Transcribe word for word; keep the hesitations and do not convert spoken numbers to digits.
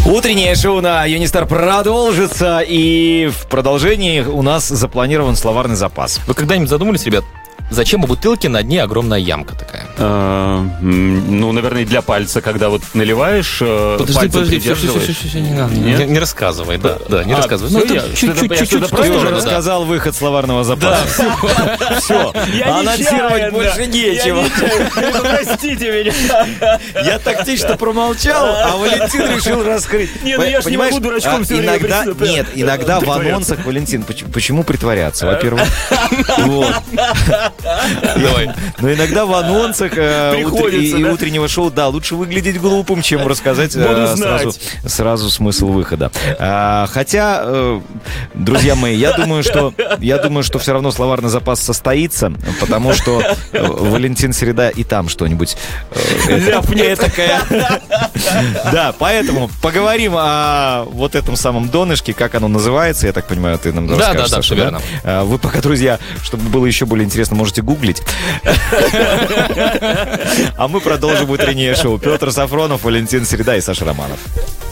Утреннее шоу на Юнистар продолжится, и в продолжении у нас запланирован словарный запас. Вы когда-нибудь задумались, ребят, зачем у бутылки на дне огромная ямка такая? А, ну, наверное, для пальца, когда вот наливаешь, подожди, пальцем подожди, придерживаешь. все, все, все, не, не, не рассказывай, да, да, не а, рассказывай. Ну, это чуть-чуть, Ты уже рассказал выход словарного запаса. Все, анонсировать больше нечего. Простите меня. Я тактично промолчал, а Валентин решил раскрыть. Не, ну я ж не могу дурачком все время иногда, Нет, иногда в анонсах, Валентин, почему притворяться? Во-первых, вот. Давай. Но иногда в анонсах э, утр- и, и утреннего шоу, да, лучше выглядеть глупым, чем рассказать э, сразу, сразу смысл выхода. А, хотя, э, друзья мои, я думаю, что я думаю, что все равно словарный запас состоится, потому что э, Валентин Среда и там что-нибудь э, этакое. Да, поэтому поговорим о вот этом самом донышке, как оно называется, я так понимаю, ты нам расскажешь. Да, да, да, Саша, все верно. да? Вы пока, друзья, чтобы было еще более интересно, можете гуглить. А мы продолжим утреннее шоу. Петр Сафронов, Валентин Среда и Саша Романов.